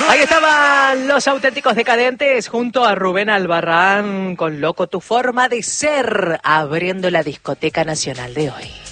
Ahí estaban los Auténticos Decadentes junto a Rubén Albarrán con Loco tu forma de ser, abriendo la discoteca nacional de hoy.